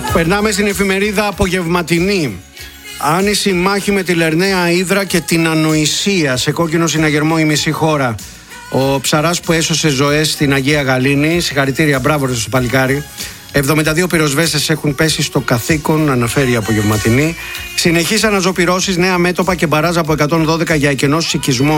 Περνάμε στην εφημερίδα Απογευματινή. Άνηση μάχη με τη Λερναία Ύδρα και την ανοησία. Σε κόκκινο συναγερμό η μισή χώρα. Ο ψαράς που έσωσε ζωές στην Αγία Γαλήνη. Συγχαρητήρια, μπράβο στο παλικάρι. 72 πυροσβέστες έχουν πέσει στο καθήκον, αναφέρει η Απογευματινή. Συνεχείς αναζωπυρώσεις, νέα μέτωπα και μπαράζ από 112 για εκενώσεις οικισμών.